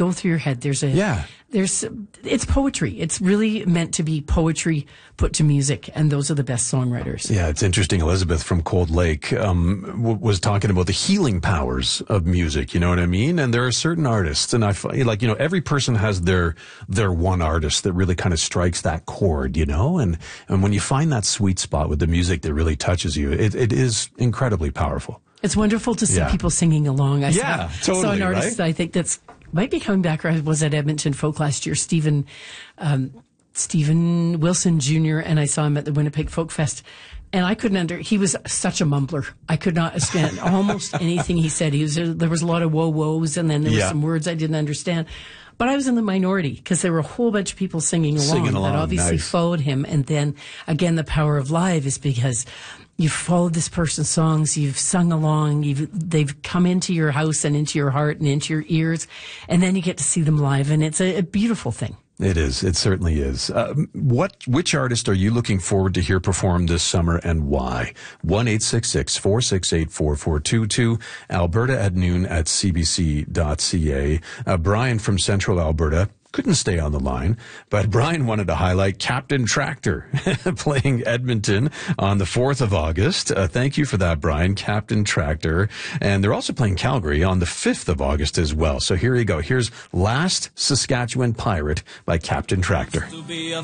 go through your head. It's poetry. It's really meant to be poetry put to music, and those are the best songwriters. Yeah, it's interesting. Elizabeth from Cold Lake was talking about the healing powers of music. You know what I mean? And there are certain artists, and I feel like, every person has their one artist that really kind of strikes that chord, and when you find that sweet spot with the music that really touches you, it is incredibly powerful. It's wonderful to see people singing along. I saw an artist, right? I think that's might be coming back. I was at Edmonton Folk last year, Stephen Wilson Jr., and I saw him at the Winnipeg Folk Fest. And I couldn't he was such a mumbler. I could not understand almost anything he said. There was a lot of whoa-whoas, and then there were some words I didn't understand. But I was in the minority because there were a whole bunch of people singing along that obviously followed him. And then, again, the power of live is because you've followed this person's songs, you've sung along, they've come into your house and into your heart and into your ears, and then you get to see them live, and it's a beautiful thing. It is. It certainly is. Which artist are you looking forward to hear perform this summer, and why? 1-866-468-4422, alberta@noon@cbc.ca. Brian from Central Alberta couldn't stay on the line, but Brian wanted to highlight Captain Tractor playing Edmonton on the 4th of August. Thank you for that, Brian. Captain Tractor. And they're also playing Calgary on the 5th of August as well. So here you go. Here's Last Saskatchewan Pirate by Captain Tractor.